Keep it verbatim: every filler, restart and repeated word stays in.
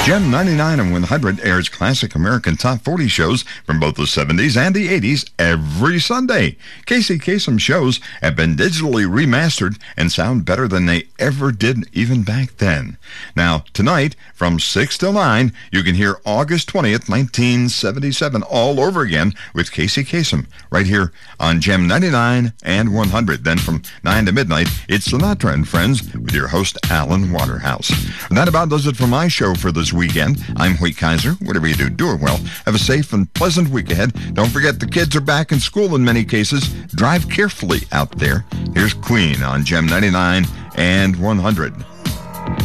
Gem ninety-nine and one hundred airs classic American top forty shows from both the seventies and the eighties every Sunday. Casey Kasem shows have been digitally remastered and sound better than they ever did even back then. Now, tonight, from six till nine, you can hear August twentieth, nineteen seventy-seven all over again with Casey Kasem right here on Gem ninety-nine and one hundred. Then from nine to midnight, it's Sinatra and Friends with your host, Alan Waterhouse. And that about does it for my show for this weekend. I'm Hoyt Kaiser. Whatever you do, do it well. Have a safe and pleasant week ahead. Don't forget the kids are back in school in many cases. Drive carefully out there. Here's Queen on Gem ninety-nine and one hundred.